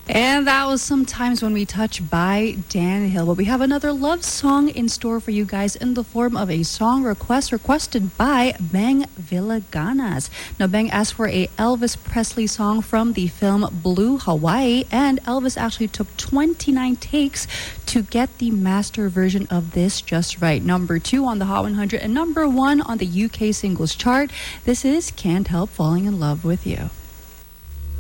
And that was Sometimes When We Touch by Dan Hill. But we have another love song in store for you guys in the form of a song request requested by Beng Villaganas. Now, Beng asked for a Elvis Presley song from the film Blue Hawaii, and Elvis actually took 29 takes to get the master version of this just right. Number 2 on the Hot 100 and number 1 on the UK singles chart. This is Can't Help Falling in Love with You.